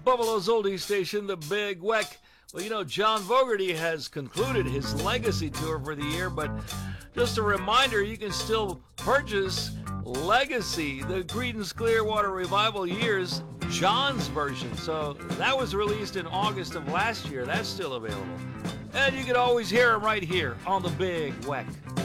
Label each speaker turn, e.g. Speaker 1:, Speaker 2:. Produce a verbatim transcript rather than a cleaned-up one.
Speaker 1: Buffalo's oldies station, the Big Weck. Well, you know, John Fogerty has concluded his legacy tour for the year, but just a reminder, you can still purchase Legacy, the Creedence Clearwater Revival Years, John's version. So that was released in August of last year. That's still available. And you can always hear him right here on the Big Weck.